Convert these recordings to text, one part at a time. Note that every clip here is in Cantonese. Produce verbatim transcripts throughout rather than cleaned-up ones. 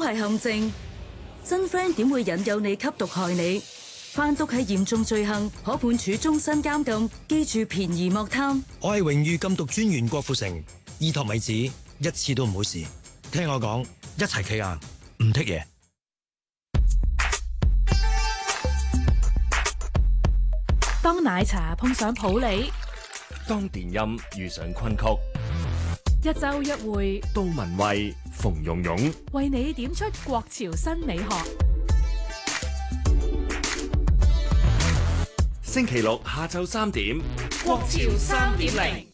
係陷阱。真 friend 點會引誘你吸毒害你？販毒係嚴重罪行，可判處終身監禁。記住便宜莫貪。 我係榮譽禁毒專員郭富城，依托米子一次都唔好試。聽我講，一齊企硬，唔剔嘢。 當奶茶碰上普洱， 當電音遇上昆曲， 一周一會， 杜文蔚、馮蓉蓉為你點出國潮新美學。 星期六下晝三點， 國潮三點零。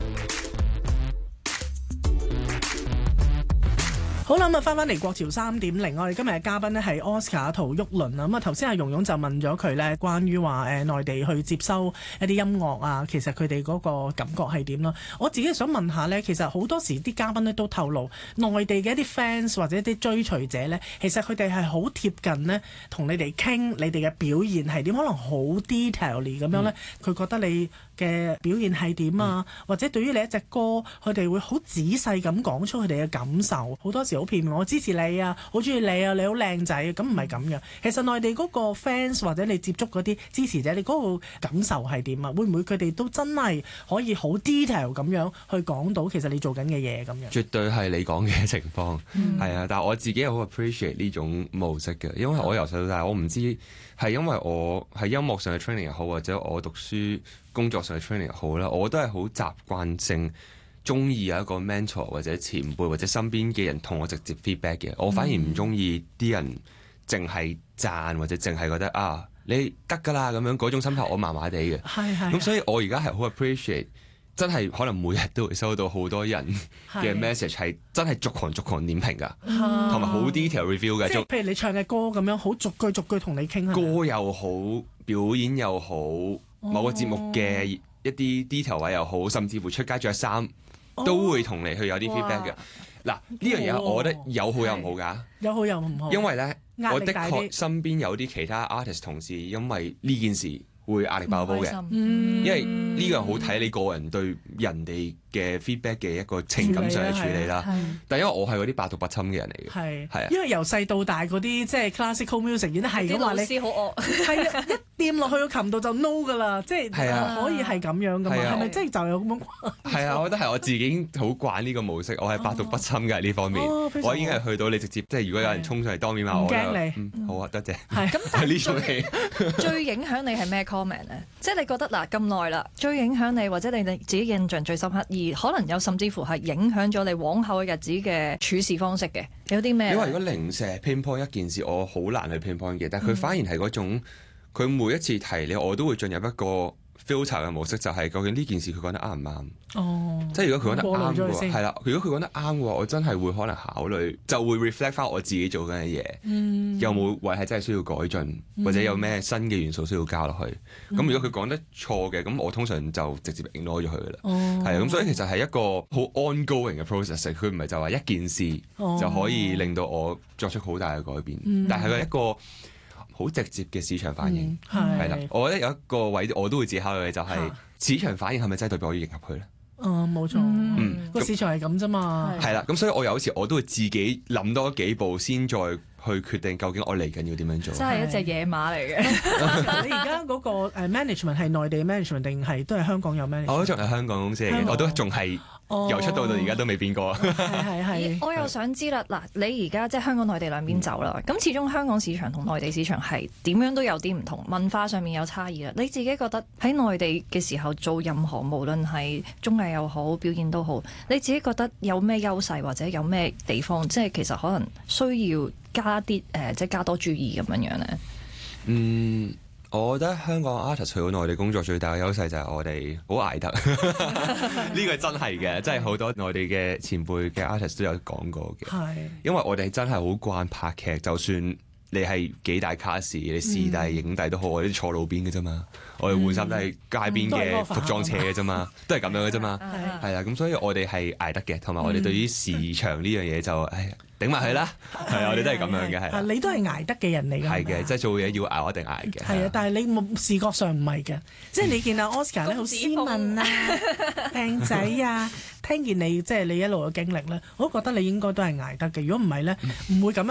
好啦，咁啊，翻翻嚟國潮三點零，我哋今日嘅嘉賓呢係 Oscar 陶旭倫啊。咁啊，頭先阿蓉蓉就問咗佢呢，關於話誒內地去接收一啲音樂啊，其實佢哋嗰個感覺係點啦？我自己想問下呢，其實好多時啲嘉賓呢都透露，內地嘅一啲 fans 或者一啲追隨者呢，其實佢哋係好貼近呢，同你哋傾你哋嘅表現係點，可能好 detail 咁樣呢，佢、嗯、覺得你嘅表現係點啊，嗯、或者對於你一隻歌，佢哋會好仔細咁講出佢哋嘅感受，好多時好片面，我支持你啊，好中意你啊，你好靚仔，咁唔係咁樣。其實內地嗰個 fans 或者你接觸嗰啲支持者，你嗰個感受係點啊？會唔會佢哋都真係可以好 detail 咁樣去講到其實你做緊嘅嘢咁樣？ 絕對係你講嘅情況，係、嗯、啊！但係我自己又好 appreciate 呢種模式嘅，因為我由細到大，我唔知係因為我喺音樂上嘅 training 又好，或者我讀書工作上嘅 training 又好啦，我都係好習慣性中意有一個 mentor 或者前輩或者身邊嘅人同我直接 feedback 嘅，我反而唔中意啲人淨係讚或者淨係覺得啊你得㗎啦咁樣嗰種心態，我麻麻地嘅。係係。咁所以我而家係好 appreciate， 真係可能每日都會收到好多人嘅 message 係真係逐行逐行點評㗎，同埋好 detail review 嘅。即係譬如你唱嘅歌咁樣，好逐句逐句同你傾。 歌又好，表演又好，某個節目嘅一啲 detail 位又好，甚至乎出街着衫。都會同你去有啲 feedback 嘅。嗱，呢樣嘢我覺得有好有唔好㗎。有好有唔好。因為咧，我的確身邊有啲其他 artist 同事，因為呢件事會壓力爆煲嘅。因為呢樣好睇你個人對人哋嘅 feedback 嘅一個情感上嘅處理啦。但係因為我係嗰啲百毒不侵嘅人嚟嘅。係係啊。因為由細到大嗰啲即係 classical music 已經係咁話你。啲老師好惡。係啊，一掂落去個琴度就 no 㗎啦，即係可以係咁樣㗎嘛？係咪即係就有咁樣？係啊，我覺得係我自己已經好慣呢個模式，我係百毒不侵嘅呢方面。我已經係去到你直接，即係如果有人衝上嚟當面罵我，唔驚你。好啊，多謝。係咁，但係呢種戲最影響你係咩 comment 咧？即係你覺得嗱咁耐啦，最影響你或者你哋自己印象最深刻，而可能有甚至乎係影響咗你往後嘅日子嘅處事方式嘅，有啲咩？因為如果零舍 pinpoint 一件事，我好難去 pinpoint 嘅，但係佢反而係嗰種，佢、嗯、每一次提你，我都會進入一個 filter 嘅模式，就係、是、究竟呢件事佢講得啱唔啱？哦，即係如果佢講得啱嘅話，係啦，如果佢講得啱嘅話，我真係會可能考慮，就會 reflect 翻我自己做緊嘅嘢，嗯、有冇位係真係需要改進，嗯、或者有咩新嘅元素需要加落去。咁、嗯、如果佢講得錯嘅，咁我通常就直接 ignore 咗佢噶啦。係啊、哦，咁所以其實係一個好 ongoing 嘅 process， 佢唔係就話一件事就可以令到我作出好大嘅改變，嗯、但係佢一個好直接嘅市場反應係啦、嗯。我覺得有一個位我都會自己考慮嘅就係、是、市場反應係咪真係代表我要迎合佢咧？哦，冇錯，嗯，個市場係咁啫嘛。係啦，咁所以我有時我都會自己諗多幾步先再去決定究竟我嚟緊要點樣做。真係一隻野馬嚟嘅。你而家嗰個誒 management 係內地 management 定係都係香港有 management？我都仲係香港公司嚟嘅，我都仲係。由出道到而家都未變過啊！係係我又想知啦，嗱，你而家即係香港內地兩邊走啦，咁、嗯、始終香港市場同內地市場係點樣都有啲唔同，文化上面有差異啦。你自己覺得喺內地嘅時候做任何無論係綜藝又好，表演都好，你自己覺得有咩優勢或者有咩地方，即係其實可能需要加啲誒、呃，即係加多注意咁樣樣咧？ 嗯。我覺得香港 artist 去到內地工作最大嘅優勢就係我哋好捱得，呢個真係嘅，真係好多內地嘅前輩嘅 artist 都有講過嘅。係，因為我哋真係好慣拍劇，就算你係幾大卡士，你視帝影帝都好，我哋坐路邊嘅啫嘛，我哋換衫都係街邊嘅服裝車嘅啫嘛，都係咁樣嘅啫嘛，係啊，咁所以我哋係捱得嘅，同埋我哋對於市場呢樣嘢就唉。頂埋去啦，係啊！我哋都係咁樣嘅，係啊！你都係捱得嘅人嚟㗎，係嘅，即係做嘢要捱，我一定捱嘅。係啊，但係你冇視覺上唔係嘅，即係你見阿 Oscar 咧好斯文啊，靚仔啊，聽見你即係你一路嘅經歷咧，我都覺得你應該都係捱得嘅。如果唔係咧，唔會咁樣。